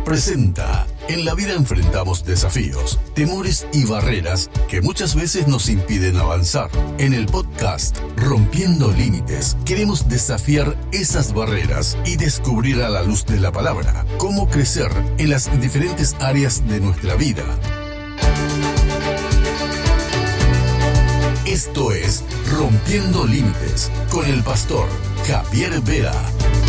presenta. En la vida enfrentamos desafíos, temores y barreras que muchas veces nos impiden avanzar. En el podcast Rompiendo Límites queremos desafiar esas barreras y descubrir a la luz de la palabra cómo crecer en las diferentes áreas de nuestra vida. Esto es Rompiendo Límites con el pastor Javier Vera.